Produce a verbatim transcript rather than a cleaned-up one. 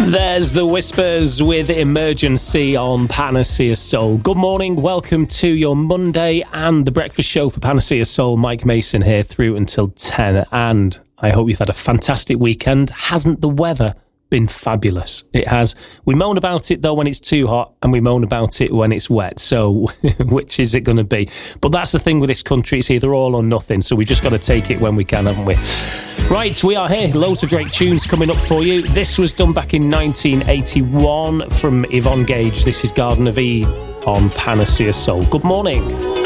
There's the Whispers with Emergency on Panacea Soul. Good morning, welcome to your Monday and the breakfast show for Panacea Soul. Mike Mason here through until ten, and I hope you've had a fantastic weekend. Hasn't the weather been fabulous? It has. We moan about it though when it's too hot, and we moan about it when it's wet, so which is it going to be? But that's the thing with this country, it's either all or nothing, so we've just got to take it when we can, haven't we? Right, we are here. Loads of great tunes coming up for you. This was done back in nineteen eighty-one from Yvonne Gage. This is Garden of Eve on Panacea Soul. Good morning.